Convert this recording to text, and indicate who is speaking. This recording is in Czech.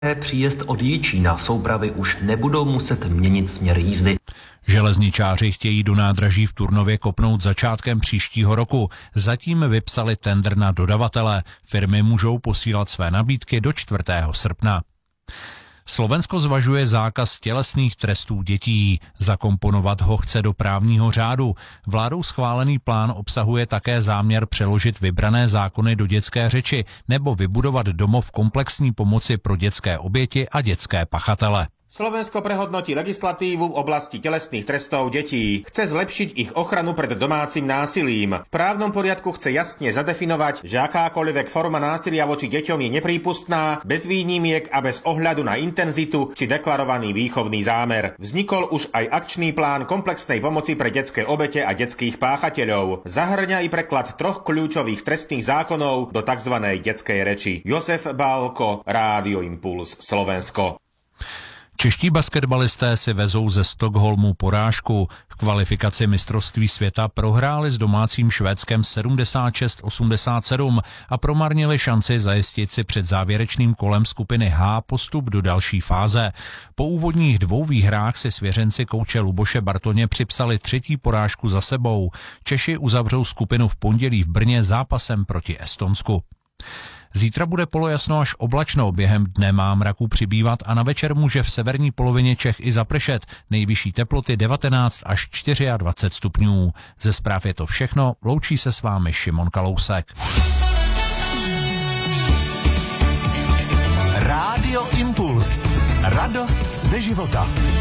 Speaker 1: Příjezd od Jičína soupravy už nebudou muset měnit směr jízdy.
Speaker 2: Železničáři chtějí do nádraží v Turnově kopnout začátkem příštího roku. Zatím vypsali tendr na dodavatele. Firmy můžou posílat své nabídky do 4. srpna. Slovensko zvažuje zákaz tělesných trestů dětí. Zakomponovat ho chce do právního řádu. Vládou schválený plán obsahuje také záměr přeložit vybrané zákony do dětské řeči nebo vybudovat domov komplexní pomoci pro dětské oběti a dětské pachatele.
Speaker 3: Slovensko prehodnotí legislatívu v oblasti telesných trestov detí. Chce zlepšiť ich ochranu pred domácim násilím. V právnom poriadku chce jasne zadefinovať, že akákoľvek forma násilia voči deťom je neprípustná, bez výnimiek a bez ohľadu na intenzitu či deklarovaný výchovný zámer. Vznikol už aj akčný plán komplexnej pomoci pre detské obete a detských páchateľov. Zahŕňa i preklad 3 kľúčových trestných zákonov do tzv. Detskej reči. Josef Bálko, Rádio Impuls, Slovensko.
Speaker 2: Čeští basketbalisté si vezou ze Stockholmu porážku. V kvalifikaci mistrovství světa prohráli s domácím Švédskem 76-87 a promarnili šanci zajistit si před závěrečným kolem skupiny H postup do další fáze. Po úvodních 2 výhrách si svěřenci kouče Luboše Bartoně připsali 3. porážku za sebou. Češi uzavřou skupinu v pondělí v Brně zápasem proti Estonsku. Zítra bude polojasno až oblačno, během dne má mraků přibývat a na večer může v severní polovině Čech i zapršet. Nejvyšší teploty 19 až 24 stupňů. Ze zpráv je to všechno, loučí se s vámi Šimon Kalousek.
Speaker 4: Rádio Impuls. Radost ze života.